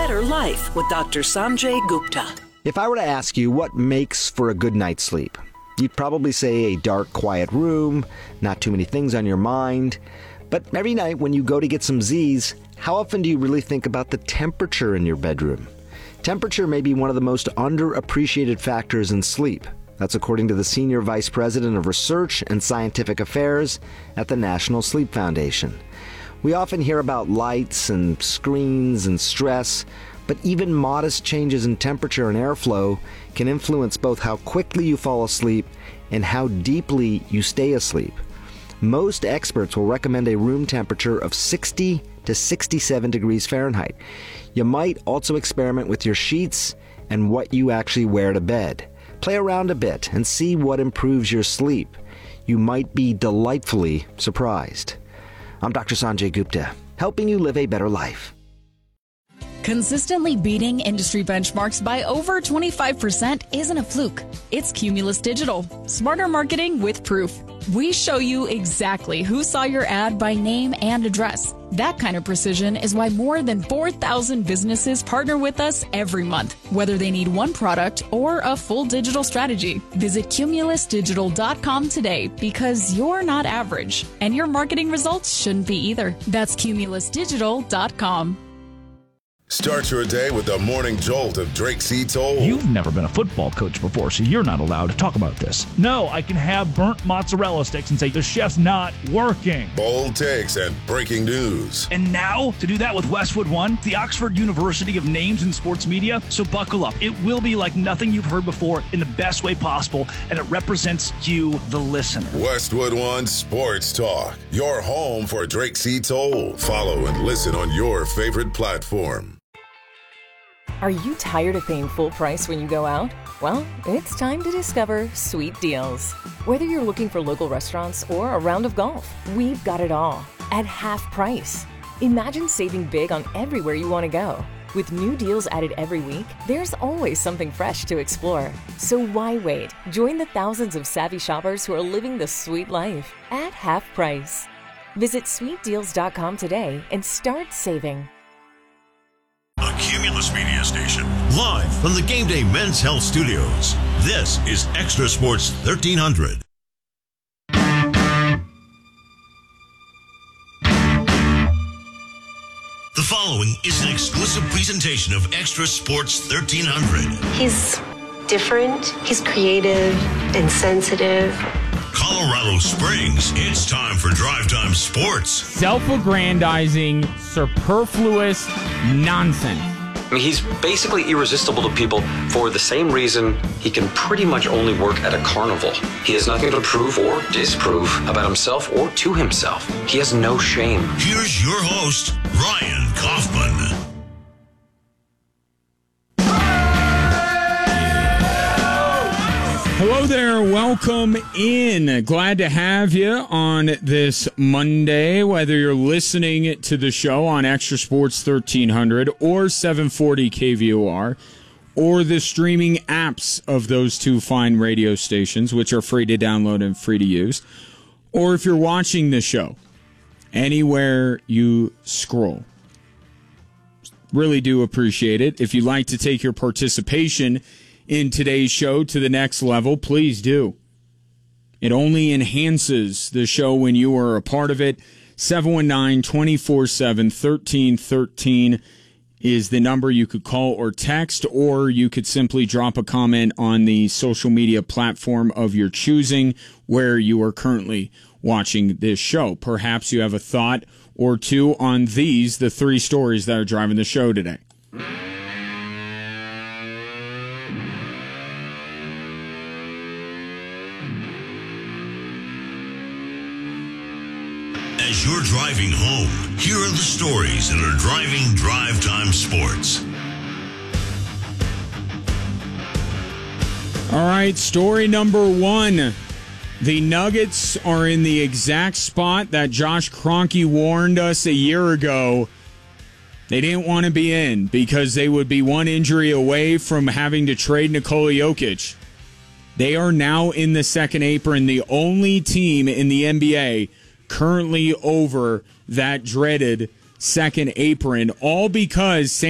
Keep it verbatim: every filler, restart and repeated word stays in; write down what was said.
better life with Doctor Sanjay Gupta. If I were to ask you what makes for a good night's sleep, you'd probably say a dark, quiet room, not too many things on your mind. But every night when you go to get some Z's, how often do you really think about the temperature in your bedroom? Temperature may be one of the most underappreciated factors in sleep. That's according to the Senior Vice President of Research and Scientific Affairs at the National Sleep Foundation. We often hear about lights and screens and stress, but even modest changes in temperature and airflow can influence both how quickly you fall asleep and how deeply you stay asleep. Most experts will recommend a room temperature of sixty to sixty-seven degrees Fahrenheit. You might also experiment with your sheets and what you actually wear to bed. Play around a bit and see what improves your sleep. You might be delightfully surprised. I'm Doctor Sanjay Gupta, helping you live a better life. Consistently beating industry benchmarks by over twenty-five percent isn't a fluke. It's Cumulus Digital. Smarter marketing with proof. We show you exactly who saw your ad by name and address. That kind of precision is why more than four thousand businesses partner with us every month, whether they need one product or a full digital strategy. Visit cumulus digital dot com today because you're not average, and your marketing results shouldn't be either. That's cumulus digital dot com. Start your day with the morning jolt of Drake C. Toll. You've never been a football coach before, so you're not allowed to talk about this. No, I can have burnt mozzarella sticks and say the chef's not working. Bold takes and breaking news. And now, to do that with Westwood One, the Oxford University of Names in Sports Media. So buckle up. It will be like nothing you've heard before in the best way possible, and it represents you, the listener. Westwood One Sports Talk, your home for Drake C. Toll. Follow and listen on your favorite platform. Are you tired of paying full price when you go out? Well, it's time to discover Sweet Deals. Whether you're looking for local restaurants or a round of golf, we've got it all at half price. Imagine saving big on everywhere you want to go. With new deals added every week, there's always something fresh to explore. So why wait? Join the thousands of savvy shoppers who are living the sweet life at half price. Visit sweet deals dot com today and start saving. A Cumulus Media Station, live from the Game Day Men's Health Studios. This is Extra Sports thirteen hundred. The following is an exclusive presentation of Extra Sports thirteen hundred. He's different, he's creative and sensitive. Colorado Springs, it's time for Drive Time Sports. Self-aggrandizing, superfluous nonsense. I mean, he's basically irresistible to people for the same reason he can pretty much only work at a carnival. He has nothing to prove or disprove about himself or to himself. He has no shame. Here's your host, Ryan Kaufman. Hello there, welcome in. Glad to have you on this Monday, whether you're listening to the show on Extra Sports thirteen hundred or seven forty K V O R, or the streaming apps of those two fine radio stations, which are free to download and free to use, or if you're watching the show anywhere you scroll. Really do appreciate it. If you'd like to take your participation in today's show to the next level, please do. It only enhances the show when you are a part of it. seven one nine, two four seven, one three one three is the number you could call or text, or you could simply drop a comment on the social media platform of your choosing where you are currently watching this show. Perhaps you have a thought or two on these, the three stories that are driving the show today. As you're driving home, here are the stories that are driving Drive Time Sports. All right, story number one. The Nuggets are in the exact spot that Josh Kroenke warned us a year ago they didn't want to be in because they would be one injury away from having to trade Nikola Jokic. They are now in the second apron, the only team in the N B A currently over that dreaded second apron, all because